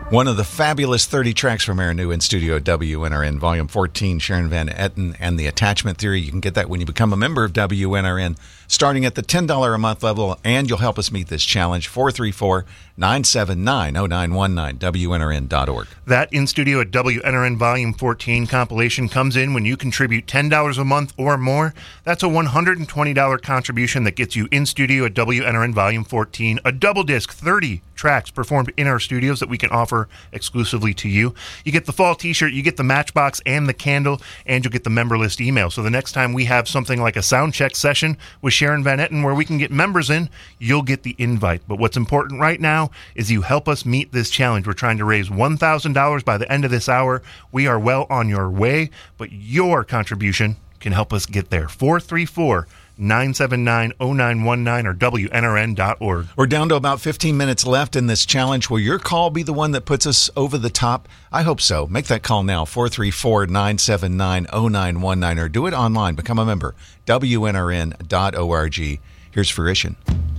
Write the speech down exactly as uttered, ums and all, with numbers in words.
One of the fabulous thirty tracks from our new in-studio W N R N, Volume fourteen, Sharon Van Etten and the Attachment Theory. You can get that when you become a member of W N R N, starting at the ten dollars a month level, and you'll help us meet this challenge. four three four, nine seven nine, zero nine one nine, W N R N dot org. That in-studio at W N R N Volume fourteen compilation comes in when you contribute ten dollars a month or more. That's a one hundred twenty dollars contribution that gets you in-studio at W N R N Volume fourteen, a double disc, thirty tracks performed in our studios that we can offer exclusively to you. You get the fall t-shirt, you get the matchbox and the candle, and you'll get the member list email. So the next time we have something like a sound check session with Sharon Van Etten where we can get members in, you'll get the invite. But what's important right now is you help us meet this challenge. We're trying to raise one thousand dollars by the end of this hour. We are well on your way, but your contribution can help us get there. four three four, nine seven nine, zero nine one nine or W N R N dot org. We're down to about fifteen minutes left in this challenge. Will your call be the one that puts us over the top? I hope so. Make that call now, four three four, nine seven nine, zero nine one nine, or do it online. Become a member, W N R N dot org. Here's Fruition.